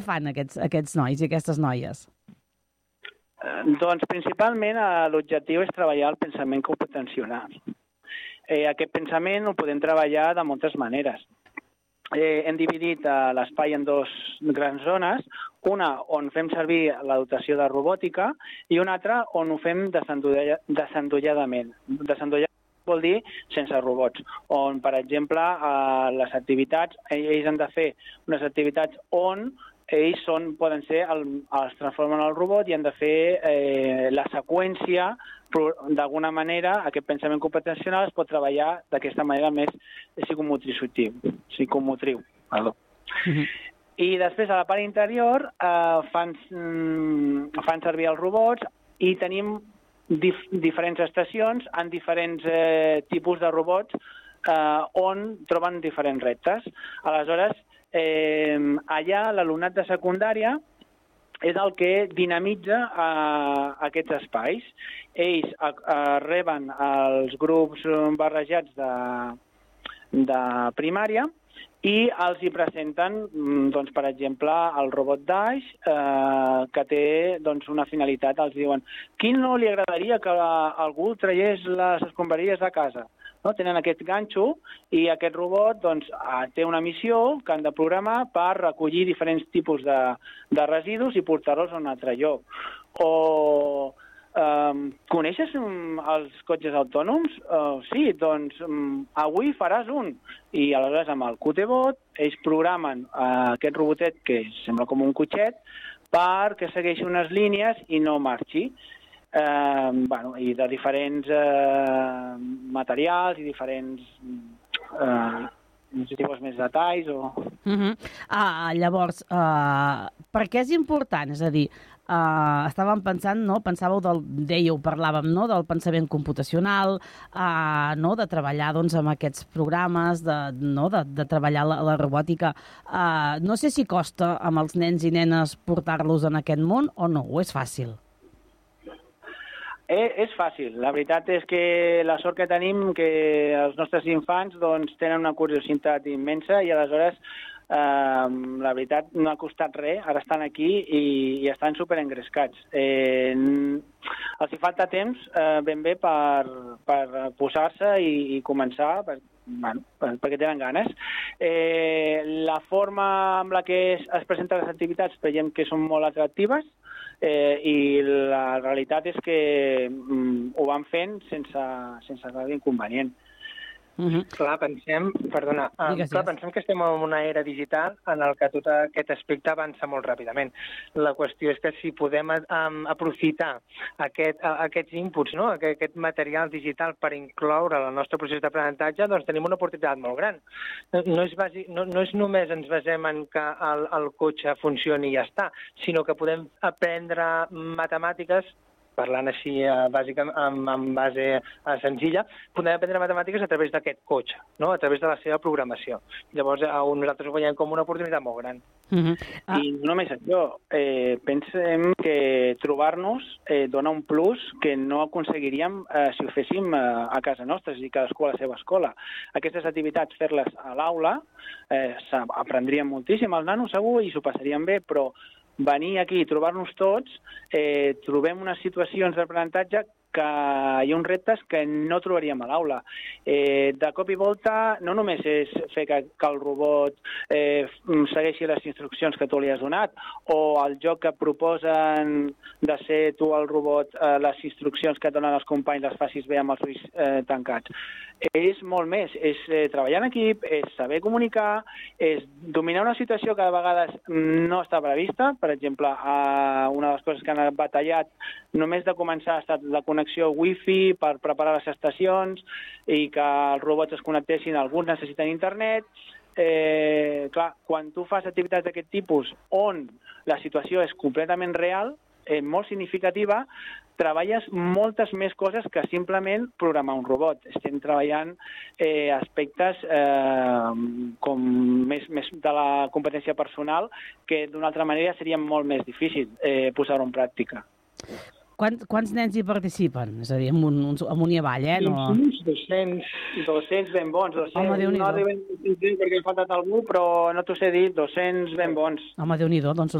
fan aquests nois i aquestes noies? Doncs principalment l'objectiu és treballar el pensament computacional. Aquest pensament ho podem treballar de moltes maneres. Hem dividit l'espai en dues grans zones, una on fem servir la dotació de robòtica i una altra on ho fem desendolladament. Desendolladament vol dir sense robots, on, per exemple, les activitats, ells han de fer unes activitats on ells poden ser, es transformen en el robot i han de fer la seqüència. D'alguna manera, aquest pensament computacional es pot treballar d'aquesta manera més psicomotriu. I després, a la part interior, fan servir els robots i tenim diferents estacions en diferents tipus de robots on troben diferents reptes. Aleshores, allà l'alumnat de secundària és el que dinamitza aquests espais. Ells reben els grups barrejats de primària i els hi presenten, doncs, per exemple, el robot Dash, que té una finalitat. Els diuen, qui no li agradaria que algú traiés les escombraries de casa? No? Tenen aquest ganxo i aquest robot té una missió que han de programar per recollir diferents tipus de residus i portar-los a un altre lloc. O coneixes els cotxes autònoms? Sí, doncs avui faràs un. I aleshores amb el QTBot ells programen aquest robotet que sembla com un cotxet perquè segueixi unes línies i no marxi. I de diferents materials i diferents més detalls. Llavors, per què és important? És a dir, estàvem pensant, parlàvem del pensament computacional, de treballar amb aquests programes, de treballar la robòtica. No sé si costa amb els nens i nenes portar-los en aquest món o no, o és fàcil? És fàcil. La veritat és que la sort que tenim que els nostres infants tenen una curiositat immensa i aleshores la veritat no ha costat res, ara estan aquí i estan superengrescats. Els hi falta temps ben bé per posar-se i començar, perquè tenen ganes. La forma amb la que es presenten les activitats veiem que són molt atractives i la realitat és que ho van fent sense cap inconvenient. Clar, pensem que estem en una era digital en què tot aquest aspecte avança molt ràpidament. La qüestió és que si podem aprofitar aquests inputs, aquest material digital per incloure el nostre procés d'aprenentatge, doncs tenim una oportunitat molt gran. No és només ens basem en que el cotxe funcioni i ja està, sinó que podem aprendre matemàtiques, parlant així bàsicament en base senzilla, podem aprendre matemàtiques a través d'aquest cotxe, a través de la seva programació. Llavors, nosaltres ho veiem com una oportunitat molt gran. I no només això, pensem que trobar-nos dona un plus que no aconseguiríem si ho féssim a casa nostra, és a dir, cadascú a la seva escola. Aquestes activitats, fer-les a l'aula, aprendríem moltíssim els nanos segur i s'ho passarien bé, però venir aquí i trobar-nos tots, trobem unes situacions d'aprenentatge que hi ha uns reptes que no trobaríem a l'aula. De cop i volta, no només és fer que el robot segueixi les instruccions que tu li has donat, o el joc que proposen de ser tu el robot, les instruccions que et donen els companys les facis bé amb els ulls tancats. És molt més, és treballar en equip, és saber comunicar, és dominar una situació que de vegades no està prevista. Per exemple, una de les coses que han batallat només de començar ha estat la connexió wifi per preparar les estacions i que els robots es connectessin, alguns necessiten internet. Clar, quan tu fas activitats d'aquest tipus on la situació és completament real, molt significativa, treballes moltes més coses que simplement programar un robot. Estem treballant aspectes com més de la competència personal que d'una altra manera seria molt més difícil posar-ho en pràctica. Quants nens hi participen? És a dir, amunt i avall, No? 200 ben bons. 200, home, Déu-n'hi-do. No arriben perquè ha faltat algú, però no t'ho sé dir, 200 ben bons. Home, Déu-n'hi-do, doncs